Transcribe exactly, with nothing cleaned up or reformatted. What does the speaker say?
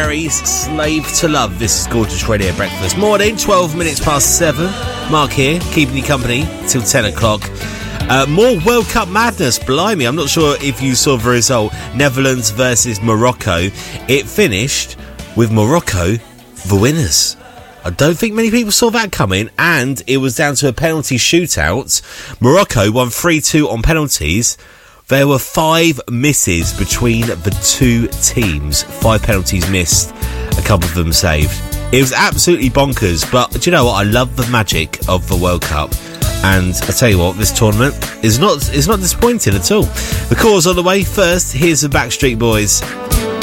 Berry's Slave to Love. This is Gorgeous Radio Breakfast. Morning, twelve minutes past seven. Mark here, keeping you company till ten o'clock. Uh, more World Cup madness, blimey. I'm not sure if you saw the result. Netherlands versus Morocco. It finished with Morocco the winners. I don't think many people saw that coming, and it was down to a penalty shootout. Morocco won three two on penalties. There were five misses between the two teams. Five penalties missed, a couple of them saved. It was absolutely bonkers, but do you know what? I love the magic of the World Cup. And I tell you what, this tournament is not is not disappointing at all. The call's on the way. First, here's the Backstreet Boys.